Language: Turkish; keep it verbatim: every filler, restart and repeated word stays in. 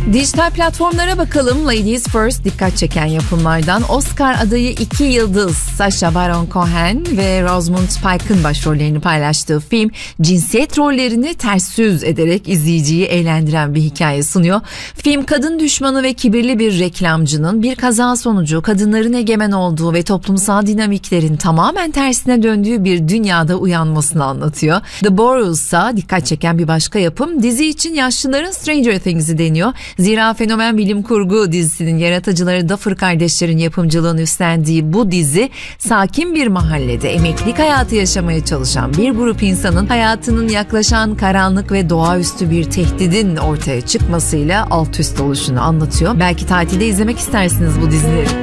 Dijital platformlara bakalım. Ladies First dikkat çeken yapımlardan. Oscar adayı iki yıldız Sacha Baron Cohen ve Rosamund Pike'ın başrollerini paylaştığı film cinsiyet rollerini ters yüz ederek izleyiciyi eğlendiren bir hikaye sunuyor. Film kadın düşmanı ve kibirli bir reklamcının bir kaza sonucu kadınların egemen olduğu ve toplumsal dinamiklerin tamamen tersine döndüğü bir dünyada uyanmasını anlatıyor. The Boroughs'a dikkat çeken bir başka yapım. Dizi için yaşlıların Stranger Things'i deniyor. Zira fenomen bilim kurgu dizisinin yaratıcıları Duffer kardeşlerin yapımcılığını üstlendiği bu dizi sakin bir mahallede emeklilik hayatı yaşamaya çalışan bir grup insanın hayatının yaklaşan karanlık ve doğaüstü bir tehdidin ortaya çıkmasıyla alt üst oluşunu anlatıyor. Belki tatilde izlemek istersiniz bu dizileri.